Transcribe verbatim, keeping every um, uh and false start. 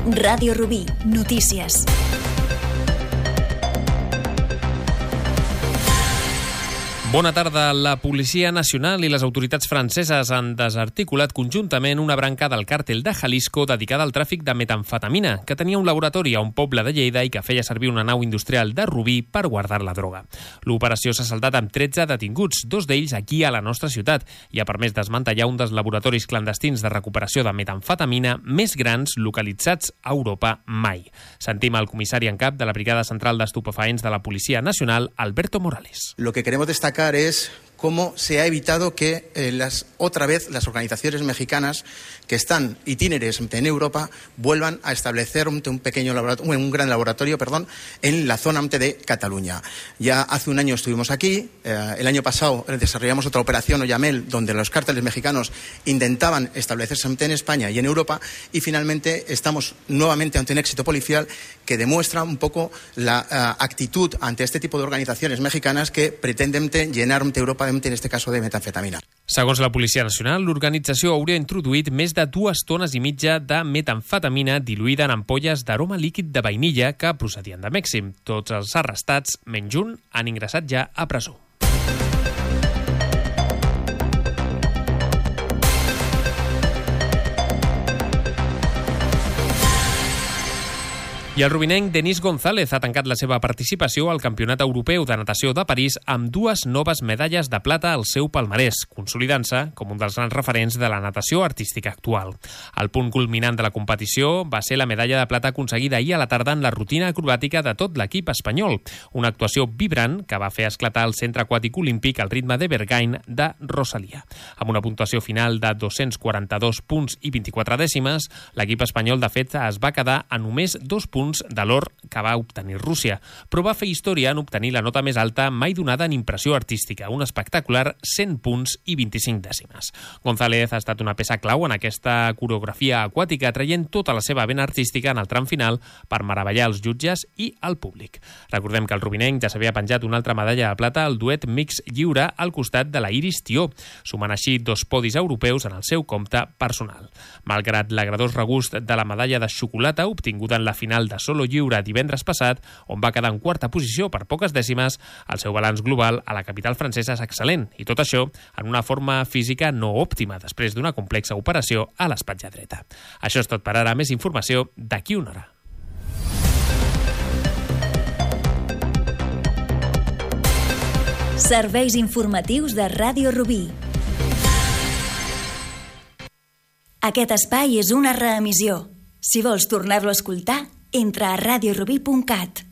Ràdio Rubí, notícies. Bona tarda. La Policia Nacional i les autoritats franceses han desarticulat conjuntament una branca del càrtel de Jalisco dedicada al tràfic de metamfetamina, que tenia un laboratori a un poble de Lleida i que feia servir una nau industrial de Rubí per guardar la droga. L'operació s'ha saldat amb tretze detinguts, dos d'ells aquí a la nostra ciutat, i ha permès desmantellar un dels laboratoris clandestins de recuperació de metamfetamina més grans localitzats a Europa mai. Sentim el comissari en cap de la Brigada Central d'Estupefaents de la Policia Nacional, Alberto Morales. Lo que queremos destacar es cómo se ha evitado que eh, las, otra vez las organizaciones mexicanas que están itineres en Europa vuelvan a establecer un, un pequeño laboratorio, un gran laboratorio, perdón, en la zona de Cataluña. Ya hace un año estuvimos aquí, eh, el año pasado desarrollamos otra operación, Oyamel, donde los cárteles mexicanos intentaban establecerse en España y en Europa, y finalmente estamos nuevamente ante un éxito policial que demuestra un poco la uh, actitud ante este tipo de organizaciones mexicanas que pretenden llenar Europa, en este caso, de metanfetamina. Segons la Policia Nacional, l'organització hauria introduït més de dues tones i mitja de metamfetamina diluïda en ampolles d'aroma líquid de vainilla que procedien de Mèxic. Tots els arrestats, menys un, han ingressat ja a presó. I el rubinenc Denis González ha tancat la seva participació al Campionat Europeu de Natació de París amb dues noves medalles de plata al seu palmarès, consolidant-se com un dels grans referents de la natació artística actual. El punt culminant de la competició va ser la medalla de plata aconseguida ahir a la tarda en la rutina acrobàtica de tot l'equip espanyol, una actuació vibrant que va fer esclatar el centre aquàtic olímpic al ritme de Berghain de Rosalia. Amb una puntuació final de dos-cents quaranta-dos punts i vint-i-quatre dècimes, l'equip espanyol de fet es va quedar a només dos punts de l'or que va obtenir Rússia, però va fer història en obtenir la nota més alta mai donada en impressió artística, un espectacular cent punts i vint-i-cinc dècimes. González ha estat una peça clau en aquesta coreografia aquàtica, traient tota la seva vena artística en el tram final per meravellar els jutges i el públic. Recordem que el rubinenc ja s'havia penjat una altra medalla de plata al duet mix lliure al costat de la Iris Tió, sumant així dos podis europeus en el seu compte personal. Malgrat l'agradós regust de la medalla de xocolata obtinguda en la final de solo lliure divendres passat, on va quedar en quarta posició per poques dècimes, el seu balanç global a la capital francesa és excel·lent, i tot això en una forma física no òptima després d'una complexa operació a l'espatlla dreta. Això és tot per ara. Més informació d'aquí una hora. Serveis informatius de Ràdio Rubí. Aquest espai és una reemissió. Si vols tornar-lo a escoltar, entra a radiorubí punt cat.